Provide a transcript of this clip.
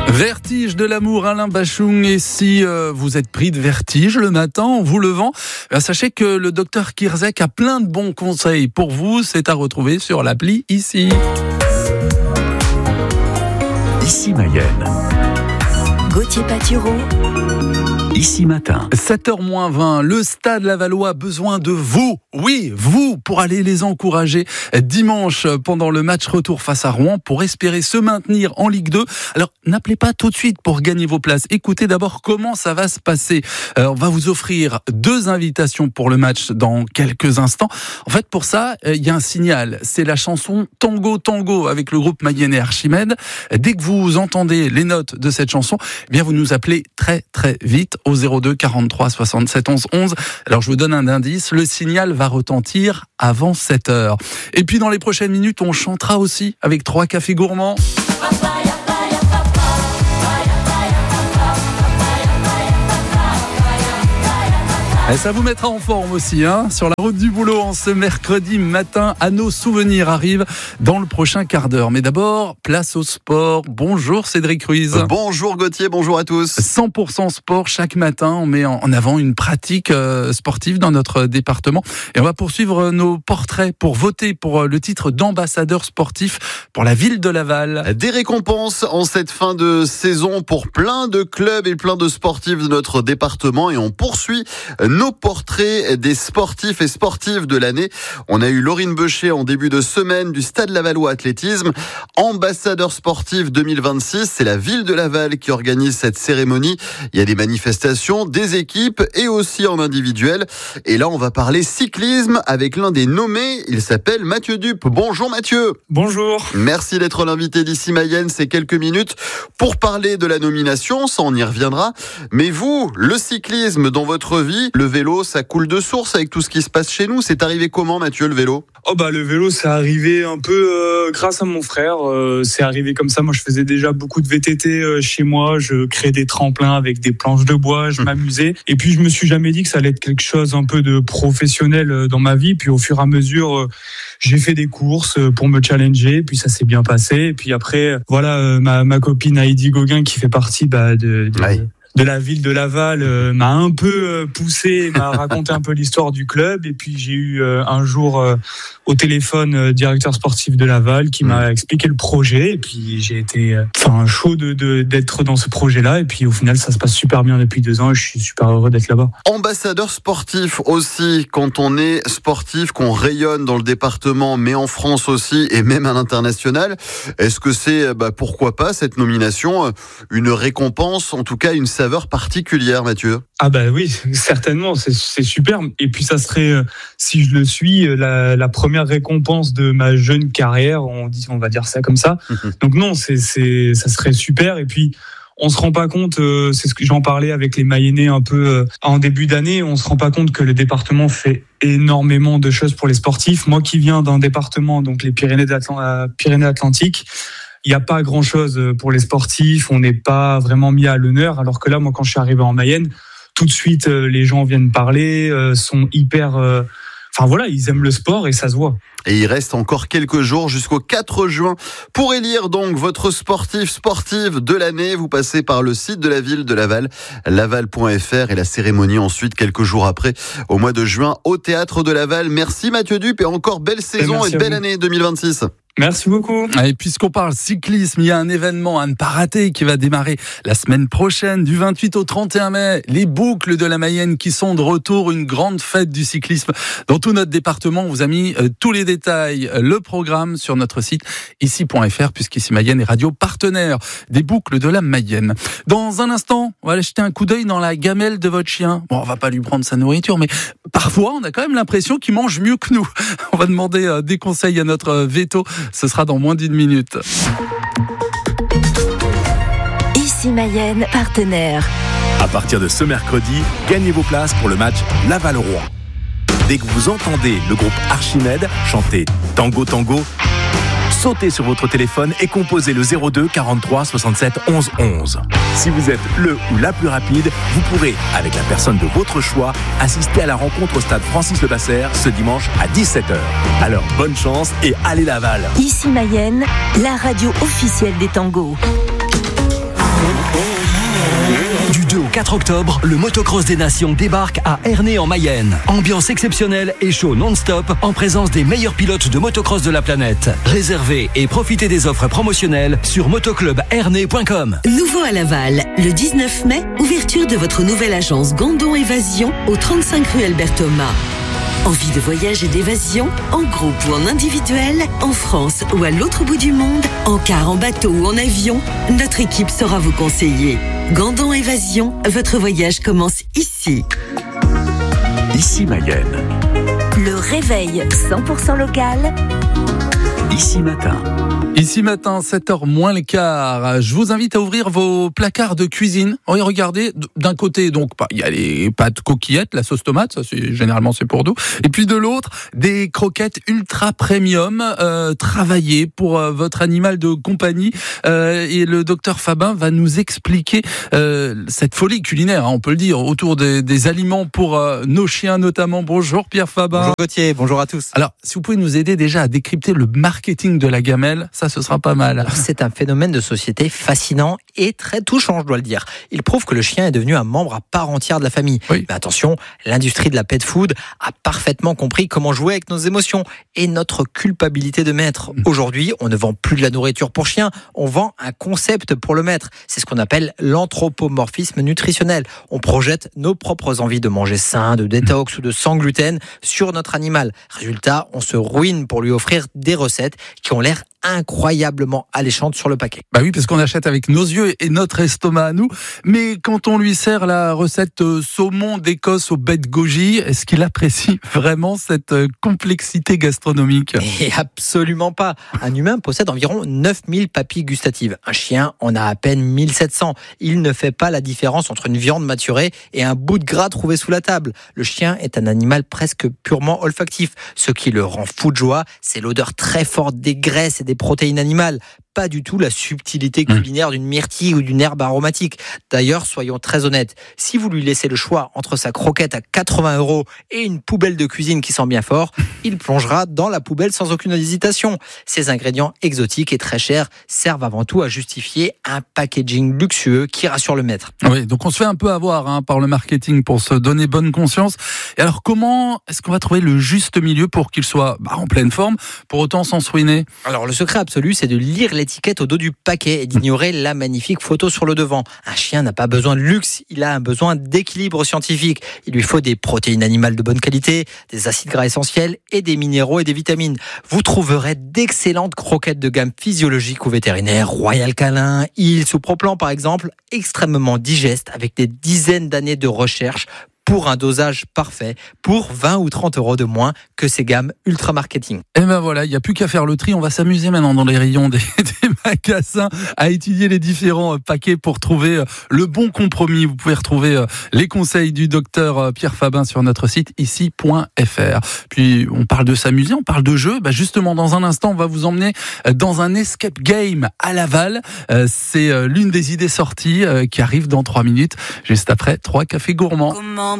Vertige de l'amour, Alain Bachung. Et si vous êtes pris de vertige le matin en vous levant, sachez que le docteur Kirzek a plein de bons conseils pour vous. C'est à retrouver sur l'appli Ici. Ici Mayenne. Gauthier Patureau. Ici Matin. 7h-20, le Stade Lavallois a besoin de vous. Oui, vous, pour aller les encourager dimanche pendant le match retour face à Rouen pour espérer se maintenir en Ligue 2. Alors, n'appelez pas tout de suite pour gagner vos places. Écoutez d'abord comment ça va se passer. On va vous offrir 2 invitations pour le match dans quelques instants. En fait, pour ça, il y a un signal. C'est la chanson Tango Tango avec le groupe mayennais Archimède. Dès que vous entendez les notes de cette chanson, eh bien vous nous appelez très très vite au 02 43 67 11 11. Alors je vous donne un indice, le signal va retentir avant 7h. Et puis dans les prochaines minutes, on chantera aussi avec 3 cafés gourmands. Et ça vous mettra en forme aussi, sur la route du boulot en ce mercredi matin. À nos souvenirs arrive dans le prochain quart d'heure. Mais d'abord, place au sport. Bonjour Cédric Ruiz. Bonjour Gauthier, bonjour à tous. 100% sport, chaque matin, on met en avant une pratique sportive dans notre département. Et on va poursuivre nos portraits pour voter pour le titre d'ambassadeur sportif pour la ville de Laval. Des récompenses en cette fin de saison pour plein de clubs et plein de sportifs de notre département. Et on poursuit nos portraits des sportifs et sportives de l'année. On a eu Laurine Beucher en début de semaine du Stade Lavallois Athlétisme. Ambassadeur sportif 2026, c'est la ville de Laval qui organise cette cérémonie. Il y a des manifestations, des équipes et aussi en individuel. Et là, on va parler cyclisme avec l'un des nommés. Il s'appelle Mathieu Dupe. Bonjour Mathieu. Bonjour. Merci d'être l'invité d'Ici Mayenne. C'est quelques minutes pour parler de la nomination. Ça, on y reviendra. Mais vous, le cyclisme dans votre vie, le vélo, ça coule de source avec tout ce qui se passe chez nous. C'est arrivé comment, Mathieu, le vélo ? Le vélo, c'est arrivé un peu grâce à mon frère. C'est arrivé comme ça. Moi, je faisais déjà beaucoup de VTT chez moi. Je créais des tremplins avec des planches de bois. Je m'amusais. Et puis, je me suis jamais dit que ça allait être quelque chose un peu de professionnel dans ma vie. Puis, au fur et à mesure, j'ai fait des courses pour me challenger. Puis, ça s'est bien passé. Et puis après, voilà, ma copine Heidi Gauguin, qui fait partie de la ville de Laval, m'a un peu poussé, m'a raconté un peu l'histoire du club. Et puis j'ai eu un jour au téléphone directeur sportif de Laval qui m'a expliqué le projet. Et puis j'ai été chaud d'être dans ce projet-là. Et puis au final, ça se passe super bien depuis 2 ans. Et je suis super heureux d'être là-bas. Ambassadeur sportif aussi, quand on est sportif, qu'on rayonne dans le département, mais en France aussi et même à l'international. Est-ce que c'est, pourquoi pas, cette nomination, une récompense, en tout cas une saveur particulière, Mathieu? Oui, certainement, c'est super. Et puis ça serait, si je le suis, la première récompense de ma jeune carrière, on va dire ça comme ça. Donc non, ça serait super. Et puis on se rend pas compte, c'est ce que j'en parlais avec les Mayennais un peu en début d'année, on se rend pas compte que le département fait énormément de choses pour les sportifs. Moi qui viens d'un département, donc les Pyrénées-Atlantiques, il n'y a pas grand-chose pour les sportifs, on n'est pas vraiment mis à l'honneur, alors que là, moi, quand je suis arrivé en Mayenne, tout de suite, les gens viennent parler, sont hyper... ils aiment le sport et ça se voit. Et il reste encore quelques jours jusqu'au 4 juin pour élire donc votre sportive de l'année. Vous passez par le site de la ville de Laval, laval.fr, et la cérémonie ensuite quelques jours après, au mois de juin, au Théâtre de Laval. Merci Mathieu Dupe et encore belle saison et belle année 2026. Merci beaucoup. Et puisqu'on parle cyclisme, il y a un événement à ne pas rater qui va démarrer la semaine prochaine, du 28 au 31 mai. Les boucles de la Mayenne qui sont de retour, une grande fête du cyclisme dans tout notre département. On vous a mis tous les détails, le programme sur notre site ici.fr, puisqu'ici Mayenne est radio partenaire des boucles de la Mayenne. Dans un instant, on va aller jeter un coup d'œil dans la gamelle de votre chien. Bon, on va pas lui prendre sa nourriture, mais parfois on a quand même l'impression qu'il mange mieux que nous. On va demander des conseils à notre veto. Ce sera dans moins d'1 minute. Ici Mayenne, partenaire. À partir de ce mercredi, gagnez vos places pour le match Laval-Rouen. Dès que vous entendez le groupe Archimède chanter Tango Tango, sautez sur votre téléphone et composez le 02 43 67 11 11. Si vous êtes le ou la plus rapide, vous pourrez, avec la personne de votre choix, assister à la rencontre au stade Francis-Levasseur ce dimanche à 17h. Alors bonne chance et allez Laval. Ici Mayenne, la radio officielle des tangos. Du 2 au 4 octobre, le Motocross des Nations débarque à Ernée en Mayenne. Ambiance exceptionnelle et show non-stop en présence des meilleurs pilotes de motocross de la planète. Réservez et profitez des offres promotionnelles sur motoclubernée.com. Nouveau à Laval, le 19 mai, ouverture de votre nouvelle agence Gandon Évasion au 35 rue Albert Thomas. Envie de voyage et d'évasion, en groupe ou en individuel, en France ou à l'autre bout du monde, en car, en bateau ou en avion, notre équipe saura vous conseiller. Gandon Évasion, votre voyage commence ici. Ici Mayenne. Le réveil 100% local. Ici Matin. Ici matin, 7h moins le quart. Je vous invite à ouvrir vos placards de cuisine. Oui, regardez, d'un côté, donc, il y a les pâtes coquillettes, la sauce tomate, ça généralement c'est pour nous. Et puis de l'autre, des croquettes ultra premium, travaillées pour votre animal de compagnie. Et le docteur Fabin va nous expliquer cette folie culinaire, on peut le dire, autour des aliments pour nos chiens notamment. Bonjour Pierre Fabin. Bonjour Gauthier, bonjour à tous. Alors, si vous pouvez nous aider déjà à décrypter le marketing de la gamelle, ça ce sera pas mal. Alors, c'est un phénomène de société fascinant et très touchant, je dois le dire. Il prouve que le chien est devenu un membre à part entière de la famille. Oui. Mais attention, l'industrie de la pet food a parfaitement compris comment jouer avec nos émotions et notre culpabilité de maître. Aujourd'hui, on ne vend plus de la nourriture pour chien, on vend un concept pour le maître. C'est ce qu'on appelle l'anthropomorphisme nutritionnel. On projette nos propres envies de manger sain, de détox ou de sans gluten sur notre animal. Résultat, on se ruine pour lui offrir des recettes qui ont l'air incroyablement alléchante sur le paquet. Bah oui, parce qu'on achète avec nos yeux et notre estomac à nous. Mais quand on lui sert la recette saumon d'Écosse au baies de goji, est-ce qu'il apprécie vraiment cette complexité gastronomique ? Et absolument pas. Un humain possède environ 9000 papilles gustatives. Un chien en a à peine 1700. Il ne fait pas la différence entre une viande maturée et un bout de gras trouvé sous la table. Le chien est un animal presque purement olfactif. Ce qui le rend fou de joie, c'est l'odeur très forte des graisses et des protéines animales. Pas du tout la subtilité culinaire d'une myrtille ou d'une herbe aromatique. D'ailleurs, soyons très honnêtes, si vous lui laissez le choix entre sa croquette à 80 € et une poubelle de cuisine qui sent bien fort, il plongera dans la poubelle sans aucune hésitation. Ces ingrédients exotiques et très chers servent avant tout à justifier un packaging luxueux qui rassure le maître. Oui, donc on se fait un peu avoir par le marketing pour se donner bonne conscience. Et alors comment est-ce qu'on va trouver le juste milieu pour qu'il soit en pleine forme, pour autant sans se ruiner ? Alors le secret absolu, c'est de lire l'étiquette au dos du paquet et d'ignorer la magnifique photo sur le devant. Un chien n'a pas besoin de luxe, il a un besoin d'équilibre scientifique. Il lui faut des protéines animales de bonne qualité, des acides gras essentiels et des minéraux et des vitamines. Vous trouverez d'excellentes croquettes de gamme physiologique ou vétérinaire, Royal Canin, Hills ou Proplan par exemple, extrêmement digestes avec des dizaines d'années de recherche pour un dosage parfait, pour 20 ou 30 € de moins que ces gammes ultra marketing. Et ben voilà, il n'y a plus qu'à faire le tri. On va s'amuser maintenant dans les rayons des magasins à étudier les différents paquets pour trouver le bon compromis. Vous pouvez retrouver les conseils du docteur Pierre Fabin sur notre site ici.fr. Puis on parle de s'amuser, on parle de jeux. Justement, dans un instant, on va vous emmener dans un escape game à Laval. C'est l'une des idées sorties qui arrive dans 3 minutes, juste après 3 cafés gourmands. Comment